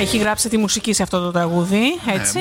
Έχει γράψει τη μουσική σε αυτό το τραγούδι, έτσι.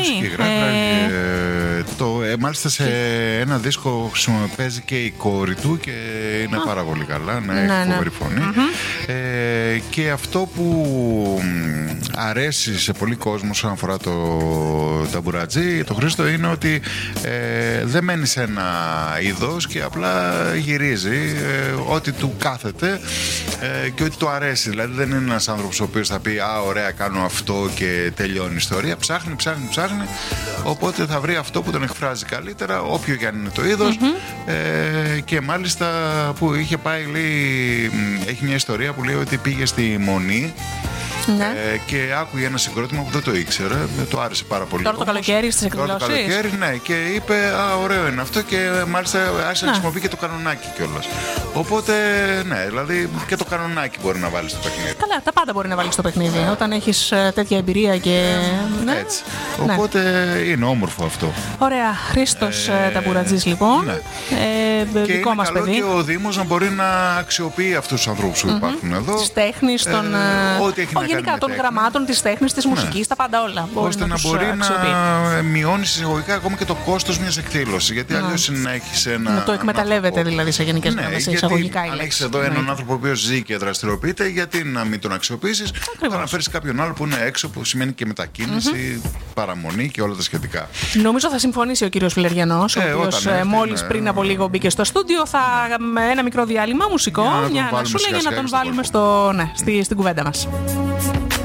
Μάλιστα σε ένα δίσκο παίζει και η κόρη του και είναι πάρα πολύ καλά. Έχει φοβερή φωνή. Και αυτό που αρέσει σε πολύ κόσμο όσον αφορά το ταμπουρατζή, το Χρήστο, είναι ότι δεν μένει σε ένα είδος και απλά γυρίζει ό,τι του κάθεται και ό,τι του αρέσει. Δηλαδή δεν είναι ένας άνθρωπος ο οποίος θα πει ωραία, κάνω αυτό και τελειώνει η ιστορία. Ψάχνει, οπότε θα βρει αυτό που τον εκφράζει καλύτερα, όποιο και αν είναι το είδος. Και μάλιστα που είχε πάει, λέει, έχει μια ιστορία που λέει ότι πήγε στη Μονή. Ναι. Και άκουγε ένα συγκρότημα που δεν το ήξερε, το άρεσε πάρα πολύ. Τώρα το καλοκαίρι στις εκδηλώσεις. Τώρα το καλοκαίρι, ναι, και είπε ωραίο είναι αυτό, και μάλιστα άρχισε να χρησιμοποιεί και το κανονάκι κιόλας. Οπότε, ναι, δηλαδή και το κανονάκι μπορεί να βάλει στο παιχνίδι. Καλά, τα πάντα μπορεί να βάλει στο παιχνίδι όταν έχεις τέτοια εμπειρία και. Ναι. Έτσι. Οπότε είναι όμορφο αυτό. Ωραία. Χρήστος Ταμπουρατζής, λοιπόν. Ναι. Και δικό μας παιδί. Και ο Δήμος να μπορεί να αξιοποιεί αυτούς τους ανθρώπους που υπάρχουν εδώ. Της τέχνης, γενικά των γραμμάτων, της τέχνης, της μουσικής, τα πάντα όλα. Ώστε να μπορεί να μειώνει εισαγωγικά ακόμα και το κόστος μιας εκδήλωσης. Γιατί αλλιώς είναι να έχεις ένα. Να το εκμεταλλεύεται δηλαδή σε γενικές γραμμές, εισαγωγικά η λέξη. Αν έχεις εδώ έναν άνθρωπο ο οποίος ζει και δραστηριοποιείται, γιατί να μην τον αξιοποιήσεις, να φέρεις κάποιον άλλο που είναι έξω, που σημαίνει και μετακίνηση, παραμονή και όλα τα σχετικά. Νομίζω θα συμφωνήσει ο κύριος Φιλεριανός, ο οποίος μόλις πριν από λίγο μπήκε στο στούντιο. Θα ένα μικρό διάλειμμα μουσικό, μια ανασούλα για να τον βάλουμε στην κουβέντα μας.